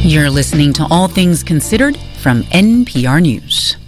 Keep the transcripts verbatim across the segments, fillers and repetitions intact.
You're listening to All Things Considered from N P R News.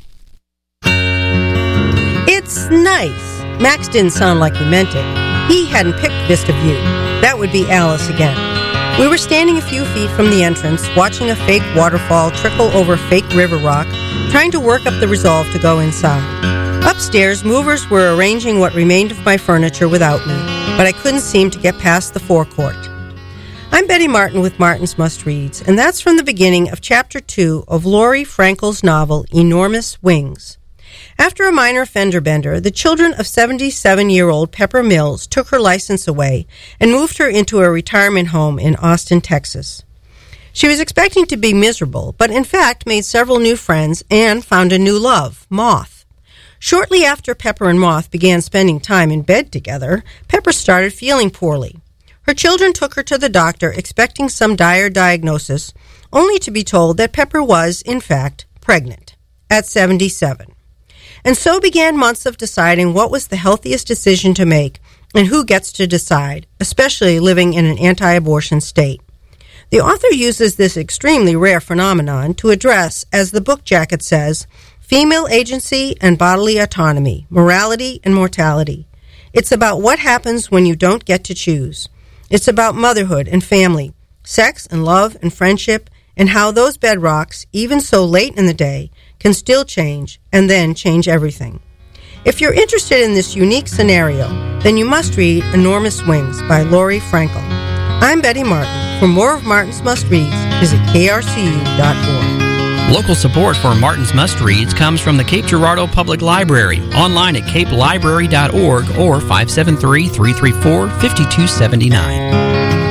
It's nice. Max didn't sound like he meant it. He hadn't picked Vista View. That would be Alice again. We were standing a few feet from the entrance, watching a fake waterfall trickle over fake river rock, trying to work up the resolve to go inside. Upstairs, movers were arranging what remained of my furniture without me, but I couldn't seem to get past the forecourt. I'm Betty Martin with Martin's Must Reads, and that's from the beginning of Chapter two of Laurie Frankel's novel, Enormous Wings. After a minor fender bender, the children of seventy-seven-year-old Pepper Mills took her license away and moved her into a retirement home in Austin, Texas. She was expecting to be miserable, but in fact made several new friends and found a new love, Moth. Shortly after Pepper and Moth began spending time in bed together, Pepper started feeling poorly. Her children took her to the doctor expecting some dire diagnosis, only to be told that Pepper was, in fact, pregnant at seventy-seven. And so began months of deciding what was the healthiest decision to make and who gets to decide, especially living in an anti-abortion state. The author uses this extremely rare phenomenon to address, as the book jacket says, female agency and bodily autonomy, morality and mortality. It's about what happens when you don't get to choose. It's about motherhood and family, sex and love and friendship, and how those bedrocks, even so late in the day, can still change and then change everything. If you're interested in this unique scenario, then you must read Enormous Wings by Laurie Frankel. I'm Betty Martin. For more of Martin's Must Reads, visit k r c u dot org. Local support for Martin's Must Reads comes from the Cape Girardeau Public Library, online at cape library dot org or five seven three, three three four, five two seven nine.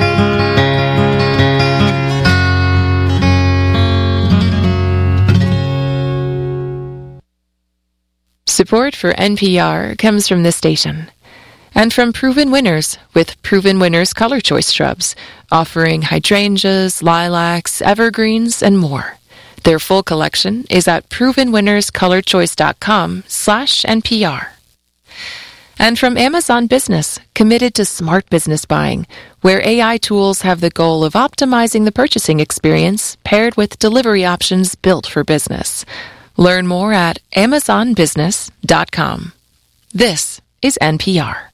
Support for N P R comes from this station and from Proven Winners with Proven Winners Color Choice Shrubs, offering hydrangeas, lilacs, evergreens, and more. Their full collection is at proven winners color choice dot com slash N P R. And from Amazon Business, committed to smart business buying, where A I tools have the goal of optimizing the purchasing experience paired with delivery options built for business. Learn more at amazon business dot com. This is N P R.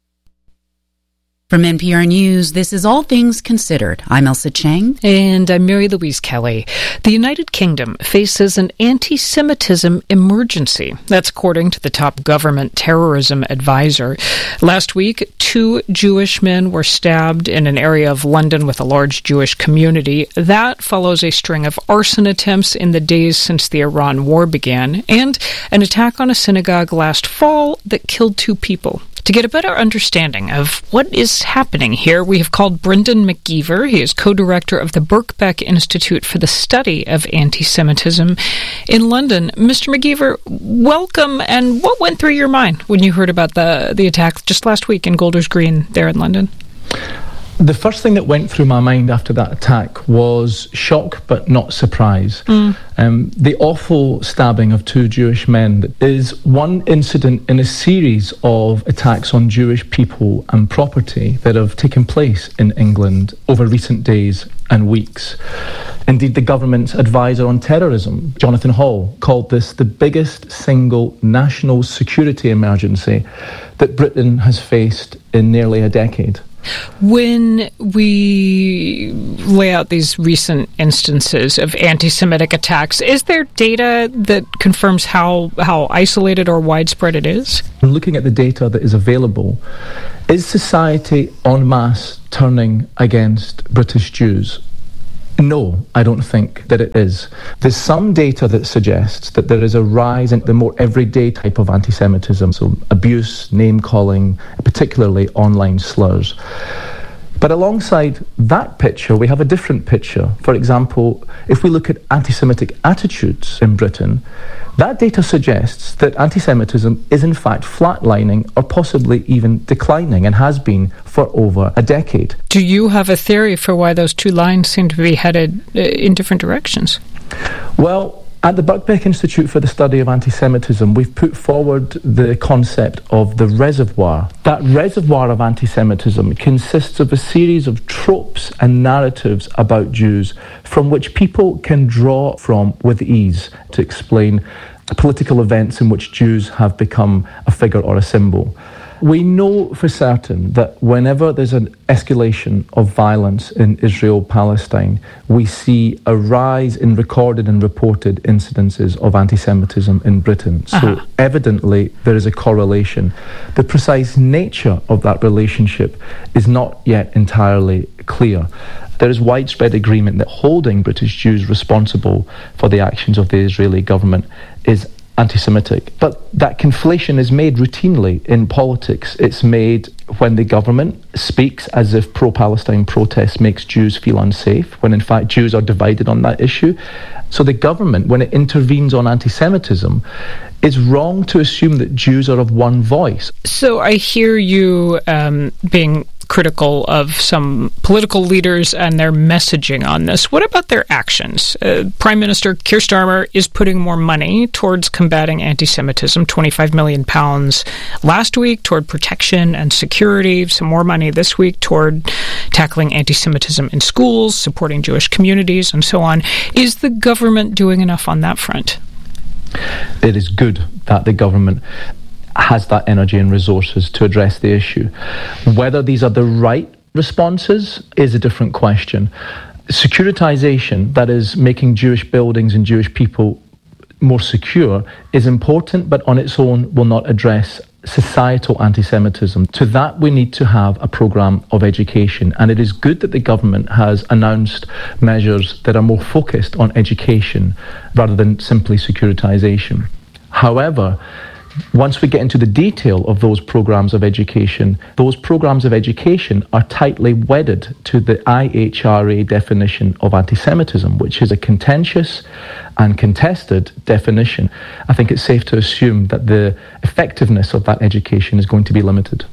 From N P R News, this is All Things Considered. I'm Elsa Chang. And I'm Mary Louise Kelly. The United Kingdom faces an anti-Semitism emergency. That's according to the top government terrorism advisor. Last week, two Jewish men were stabbed in an area of London with a large Jewish community. That follows a string of arson attempts in the days since the Iran war began, and an attack on a synagogue last fall that killed two people. To get a better understanding of what is happening here, we have called Brendan McGeever. He is co-director of the Birkbeck Institute for the Study of Anti-Semitism in London. Mister McGeever, welcome, and what went through your mind when you heard about the, the attack just last week in Golders Green there in London? The first thing that went through my mind after that attack was shock but not surprise. Mm. Um, the awful stabbing of two Jewish men is one incident in a series of attacks on Jewish people and property that have taken place in England over recent days and weeks. Indeed, the government's advisor on terrorism, Jonathan Hall, called this the biggest single national security emergency that Britain has faced in nearly a decade. When we lay out these recent instances of anti-Semitic attacks, is there data that confirms how, how isolated or widespread it is? Looking at the data that is available, is society en masse turning against British Jews? No, I don't think that it is. There's some data that suggests that there is a rise in the more everyday type of anti-Semitism, so abuse, name-calling, particularly online slurs. But alongside that picture, we have a different picture. For example, if we look at anti-Semitic attitudes in Britain, that data suggests that anti-Semitism is in fact flatlining or possibly even declining, and has been for over a decade. Do you have a theory for why those two lines seem to be headed uh, in different directions? Well, At the Birkbeck Institute for the Study of Anti-Semitism, we've put forward the concept of the reservoir. That reservoir of anti-Semitism consists of a series of tropes and narratives about Jews from which people can draw from with ease to explain political events in which Jews have become a figure or a symbol. We know for certain that whenever there's an escalation of violence in Israel-Palestine, we see a rise in recorded and reported incidences of anti-Semitism in Britain. So uh-huh. evidently there is a correlation. The precise nature of that relationship is not yet entirely clear. There is widespread agreement that holding British Jews responsible for the actions of the Israeli government is anti-Semitic. But that conflation is made routinely in politics. It's made when the government speaks as if pro-Palestine protest makes Jews feel unsafe, when in fact Jews are divided on that issue. So the government, when it intervenes on anti-Semitism, it's wrong to assume that Jews are of one voice. So I hear you um, being critical of some political leaders and their messaging on this. What about their actions? Uh, Prime Minister Keir Starmer is putting more money towards combating anti-Semitism, twenty-five million pounds last week toward protection and security, some more money this week toward tackling anti-Semitism in schools, supporting Jewish communities, and so on. Is the government doing enough on that front? It is good that the government has that energy and resources to address the issue. Whether these are the right responses is a different question. Securitization, that is making Jewish buildings and Jewish people more secure, is important, but on its own will not address societal anti-Semitism. To that, we need to have a program of education, and it is good that the government has announced measures that are more focused on education rather than simply securitization. However, once we get into the detail of those programs of education, those programs of education are tightly wedded to the I H R A definition of anti-Semitism, which is a contentious and contested definition. I think it's safe to assume that the effectiveness of that education is going to be limited.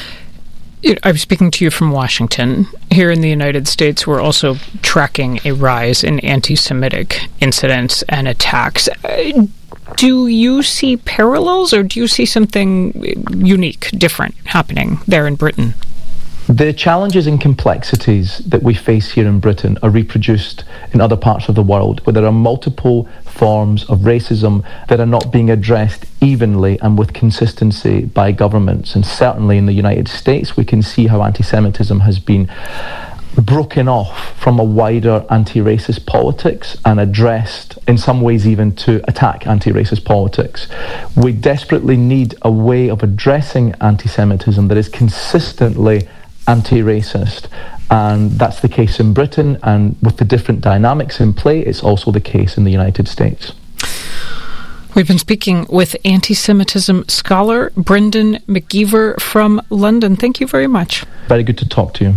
I'm speaking to you from Washington. Here in the United States, we're also tracking a rise in anti-Semitic incidents and attacks. Do you see parallels, or do you see something unique, different happening there in Britain? The challenges and complexities that we face here in Britain are reproduced in other parts of the world, where there are multiple forms of racism that are not being addressed evenly and with consistency by governments. And certainly in the United States, we can see how anti-Semitism has been broken off from a wider anti-racist politics and addressed in some ways even to attack anti-racist politics. We desperately need a way of addressing anti-Semitism that is consistently anti-racist, and that's the case in Britain, and with the different dynamics in play, it's also the case in the United States. We've been speaking with anti-Semitism scholar Brendan McGeever from London. Thank you very much. Very good to talk to you.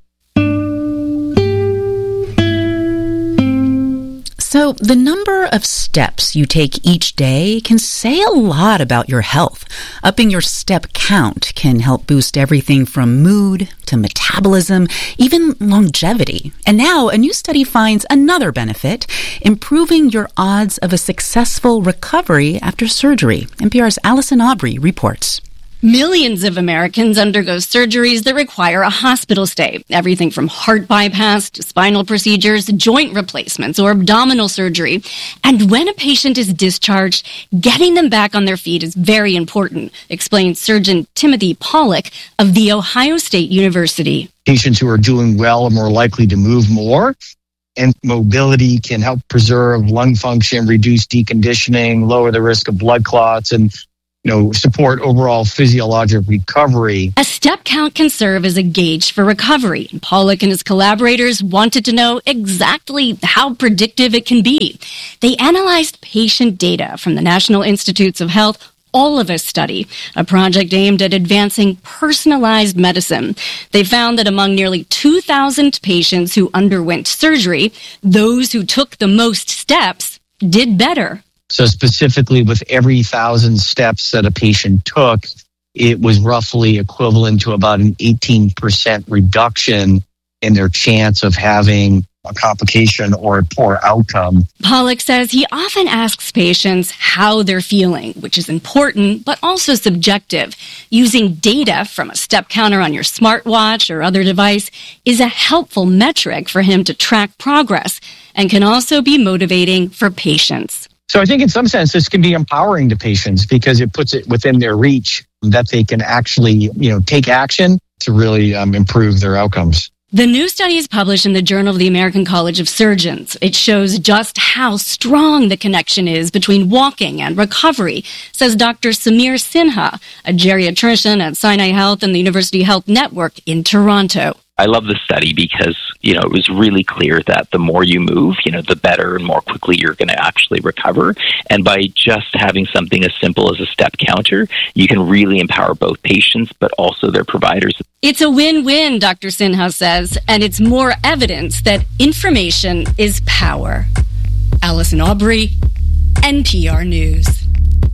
So the number of steps you take each day can say a lot about your health. Upping your step count can help boost everything from mood to metabolism, even longevity. And now a new study finds another benefit, improving your odds of a successful recovery after surgery. N P R's Allison Aubrey reports. Millions of Americans undergo surgeries that require a hospital stay. Everything from heart bypass to spinal procedures, joint replacements, or abdominal surgery. And when a patient is discharged, getting them back on their feet is very important, explains surgeon Timothy Pollock of The Ohio State University. Patients who are doing well are more likely to move more, and mobility can help preserve lung function, reduce deconditioning, lower the risk of blood clots, and you know, support overall physiologic recovery. A step count can serve as a gauge for recovery. Pollock and his collaborators wanted to know exactly how predictive it can be. They analyzed patient data from the National Institutes of Health All of Us study, a project aimed at advancing personalized medicine. They found that among nearly two thousand patients who underwent surgery, those who took the most steps did better. So specifically, with every thousand steps that a patient took, it was roughly equivalent to about an eighteen percent reduction in their chance of having a complication or a poor outcome. Pollack says he often asks patients how they're feeling, which is important, but also subjective. Using data from a step counter on your smartwatch or other device is a helpful metric for him to track progress and can also be motivating for patients. So I think in some sense, this can be empowering to patients because it puts it within their reach that they can actually, you know, take action to really um, improve their outcomes. The new study is published in the Journal of the American College of Surgeons. It shows just how strong the connection is between walking and recovery, says Doctor Samir Sinha, a geriatrician at Sinai Health and the University Health Network in Toronto. I love the study because, you know, it was really clear that the more you move, you know, the better and more quickly you're going to actually recover. And by just having something as simple as a step counter, you can really empower both patients, but also their providers. It's a win-win, Doctor Sinha says, and it's more evidence that information is power. Allison Aubrey, N P R News.